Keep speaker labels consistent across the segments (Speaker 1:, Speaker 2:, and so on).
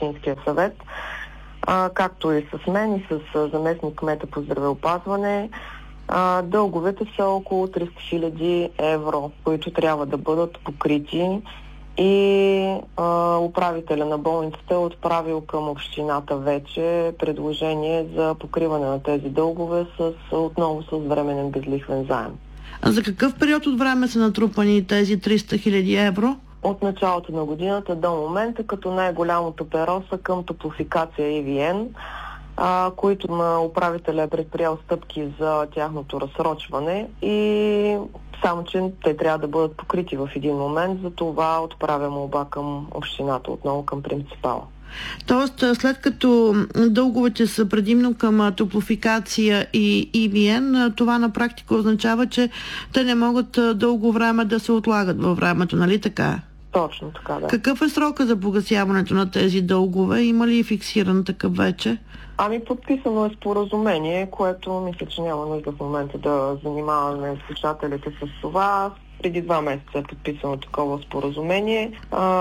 Speaker 1: Общинския съвет, както и с мен и с заместник кмета по здравеопазване. Дълговете са около 300 000 евро, които трябва да бъдат покрити, и управителя на болницата е отправил към общината вече предложение за покриване на тези дългове отново с временен безлихвен заем.
Speaker 2: А за какъв период от време са натрупани тези 300 000 евро?
Speaker 1: От началото на годината до момента, като най-голямото перо са към Топлофикация EVN, които на управителя е предприял стъпки за тяхното разсрочване, и само че те трябва да бъдат покрити в един момент, за това отправя молба към общината, отново към принципала.
Speaker 2: Тоест, след като дълговете са предимно към Топлофикация и EVN, това на практика означава, че те не могат дълго време да се отлагат във времето, нали така?
Speaker 1: Точно така, да.
Speaker 2: Какъв е срока за погасяването на тези дългове? Има ли фиксиран такъв вече?
Speaker 1: Подписано е споразумение, което мисля, че няма нужда в момента да занимаваме слушателите с това. Преди 2 месеца е подписано такова споразумение,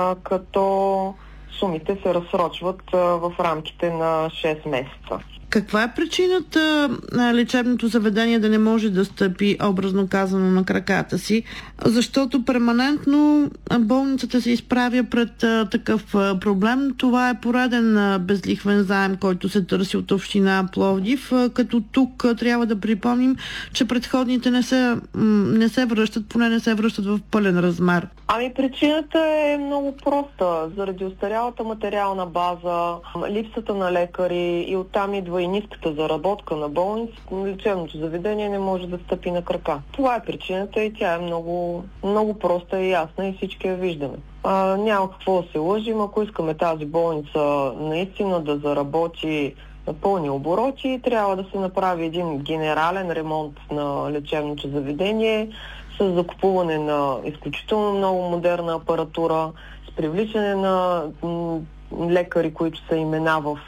Speaker 1: като сумите се разсрочват в рамките на 6 месеца.
Speaker 2: Каква е причината лечебното заведение да не може да стъпи, образно казано, на краката си? Защото перманентно болницата се изправя пред такъв проблем. Това е пореден безлихвен заем, който се търси от община Пловдив, като тук трябва да припомним, че предходните не се връщат, поне не се връщат в пълен размер.
Speaker 1: Причината е много проста. Заради остарялата материална база, липсата на лекари, и оттам идва и ниската заработка на болницата, лечебното заведение не може да стъпи на крака. Това е причината и тя е много, много проста и ясна и всички я виждаме. Няма какво да се лъжим, ако искаме тази болница наистина да заработи на пълни обороти, трябва да се направи един генерален ремонт на лечебното заведение с закупуване на изключително много модерна апаратура, с привличане на лекари, които са имена в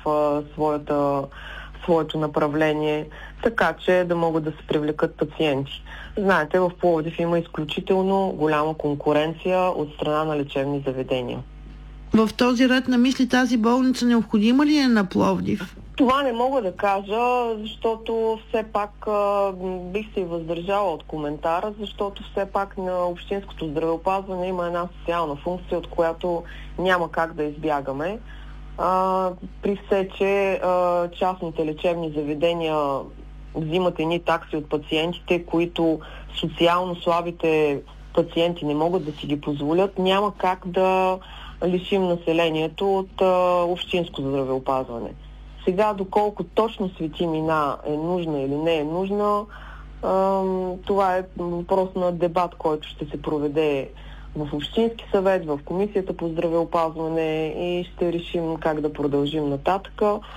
Speaker 1: своето направление, така че да могат да се привлекат пациенти. Знаете, в Пловдив има изключително голяма конкуренция от страна на лечебни заведения.
Speaker 2: В този ред на мисли, тази болница необходима ли е на Пловдив?
Speaker 1: Това не мога да кажа, защото все пак бих се и въздържала от коментара, защото все пак на общинското здравеопазване има една социална функция, от която няма как да избягаме. При все, че частните лечебни заведения взимат едни такси от пациентите, които социално слабите пациенти не могат да си ги позволят, няма как да лишим населението от общинско здравеопазване. Сега, доколко точно светимина е нужна или не е нужна, това е въпрос на дебат, който ще се проведе в Общински съвет, в Комисията по здравеопазване, и ще решим как да продължим нататък.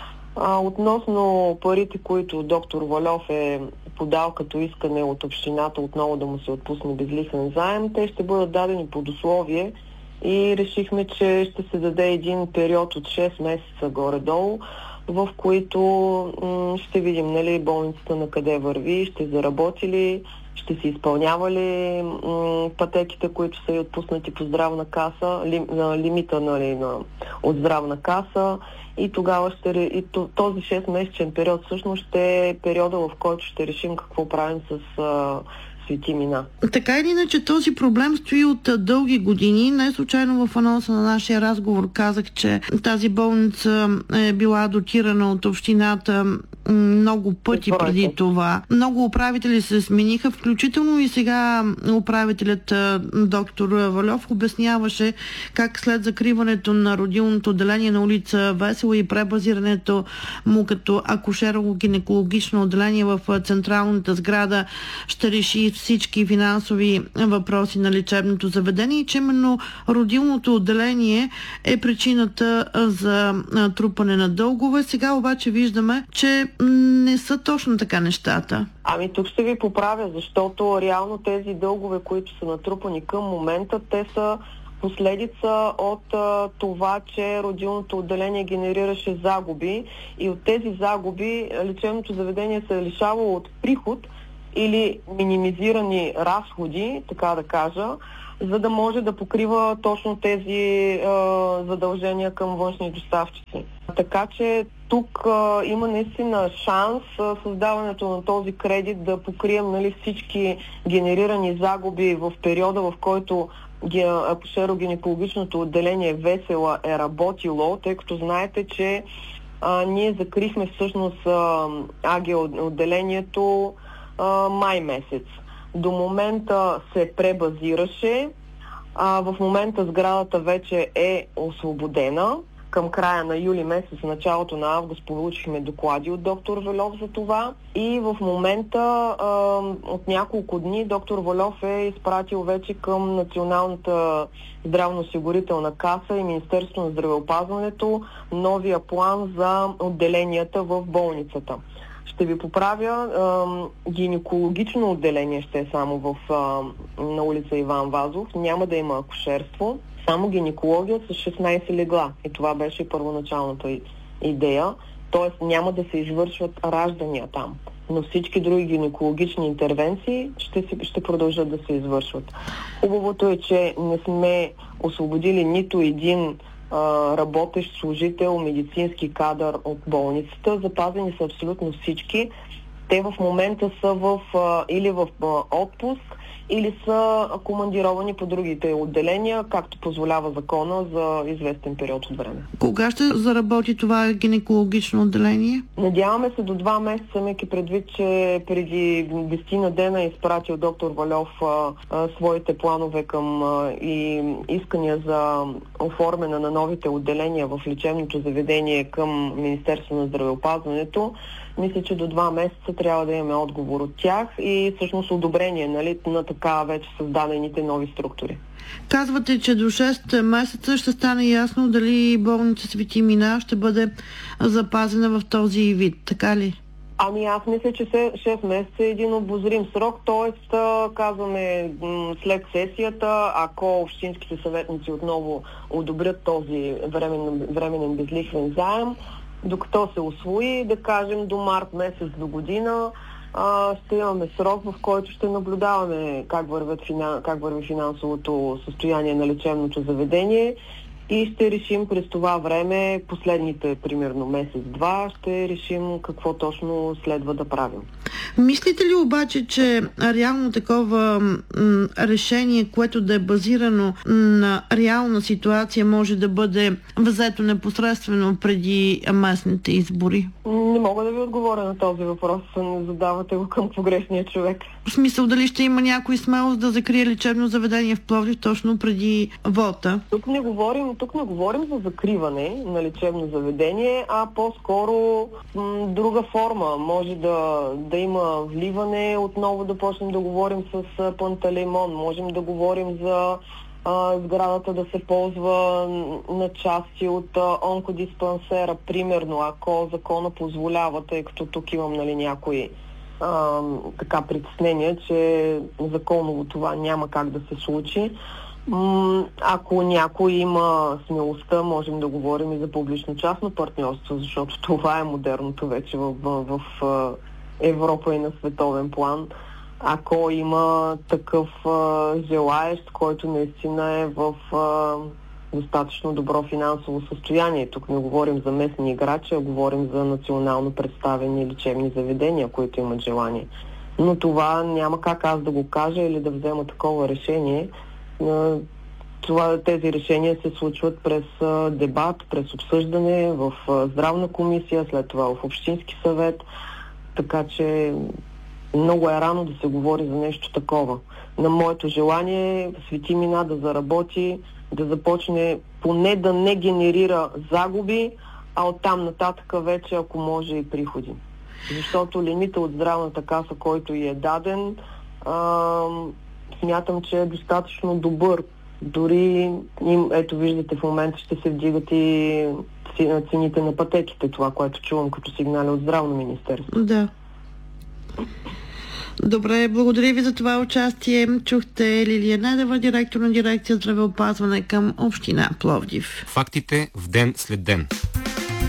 Speaker 1: Относно парите, които доктор Вальов е подал като искане от общината отново да му се отпусне безлихвен заем, те ще бъдат дадени под условие и решихме, че ще се даде един период от 6 месеца горе-долу, в които ще видим, нали, болницата на къде върви, ще заработи ли, ще се изпълнява ли пътеките, които са и отпуснати по здравна каса, лимита, нали, от здравна каса, и тогава този 6-месечен период всъщност ще е периода, в който ще решим какво правим с свети мина.
Speaker 2: Така или иначе, този проблем стои от дълги години. Не случайно в анонса на нашия разговор казах, че тази болница е била дотирана от общината много пъти преди това. Много управители се смениха, включително и сега управителят доктор Вальов обясняваше как след закриването на родилното отделение на улица Весела и пребазирането му като акушеро-гинекологично отделение в централната сграда ще реши всички финансови въпроси на лечебното заведение, и че именно родилното отделение е причината за трупане на дългове. Сега обаче виждаме, че не са точно така нещата.
Speaker 1: Тук ще ви поправя, защото реално тези дългове, които са натрупани към момента, те са последица от това, че родилното отделение генерираше загуби, и от тези загуби лечебното заведение се е лишавало от приход или минимизирани разходи, така да кажа, за да може да покрива точно тези задължения към външни доставчици. Така че тук има наистина шанс създаването на този кредит да покрием, нали, всички генерирани загуби в периода, в който акушеро-гинекологичното отделение Весела е работило, тъй като знаете, че ние закрихме всъщност АГ отделението май месец. До момента се пребазираше. В момента сградата вече е освободена. Към края на юли месец, началото на август получихме доклади от доктор Вальов за това и в момента от няколко дни доктор Вальов е изпратил вече към Националната здравноосигурителна каса и Министерството на здравеопазването новия план за отделенията в болницата. Ще ви поправя, гинекологично отделение ще е само на улица Иван Вазов, няма да има акушерство. Само гинекология с 16 легла. И това беше първоначалната идея. Т.е. няма да се извършват раждания там. Но всички други гинекологични интервенции ще продължат да се извършват. Хубавото е, че не сме освободили нито един работещ служител, медицински кадър от болницата. Запазени са абсолютно всички. Те в момента са или в отпуск, или са командировани по другите отделения, както позволява закона за известен период от време.
Speaker 2: Кога ще заработи това гинекологично отделение?
Speaker 1: Надяваме се до 2 месеца, имайки предвид, че преди 10 дена е изпратил доктор Вальов своите планове към и искания за оформяне на новите отделения в лечебното заведение към Министерството на здравеопазването. Мисля, че до 2 месеца трябва да имаме отговор от тях и всъщност одобрение, нали, на така вече създадените нови структури.
Speaker 2: Казвате, че до 6 месеца ще стане ясно дали болница Свети Мина ще бъде запазена в този вид, така ли?
Speaker 1: Ами аз мисля, че 6 месеца е един обозрим срок, т.е. казваме след сесията, ако общинските съветници отново одобрят този временен безлихвен заем, докато се усвои, да кажем до март месец до година, ще имаме срок, в който ще наблюдаваме как върви финансовото състояние на лечебното заведение и ще решим през това време, последните примерно месец-два, ще решим какво точно следва да правим.
Speaker 2: Мислите ли обаче, че реално такова решение, което да е базирано на реална ситуация, може да бъде взето непосредствено преди местните избори?
Speaker 1: Не мога да ви отговоря на този въпрос. Не задавате го към погрешния човек.
Speaker 2: В смисъл, дали ще има някой смелост да закрие лечебно заведение в Пловдив точно преди вота?
Speaker 1: Тук не говорим за закриване на лечебно заведение, а по-скоро друга форма. Може да има вливане, отново да почнем да говорим с Пантелеймон. Можем да говорим за сградата да се ползва на части от онкодиспансера, примерно, ако закона позволява, тъй като тук имам, нали, някои така притеснения, че законово това няма как да се случи. Ако някой има смелостта, можем да говорим и за публично-частно партньорство, защото това е модерното вече в Европа и на световен план. Ако има такъв желаещ, който наистина е в достатъчно добро финансово състояние. Тук не говорим за местни играчи, а говорим за национално представени лечебни заведения, които имат желание. Но това няма как аз да го кажа или да взема такова решение. Тези решения се случват през дебат, през обсъждане в здравна комисия, след това в общински съвет. Така че много е рано да се говори за нещо такова. На моето желание Свети Мина да заработи, да започне поне да не генерира загуби, а оттам нататък вече, ако може, и приходи. Защото лимита от здравната каса, който й е даден, смятам, че е достатъчно добър. Дори, ето виждате, в момента ще се вдигат и цените на пътеките, това, което чувам като сигнали от Здравно министерство.
Speaker 2: Да. Добре, благодаря ви за това участие. Чухте Лилия Недева, директор на дирекция здравеопазване към община Пловдив.
Speaker 3: Фактите в ден след ден.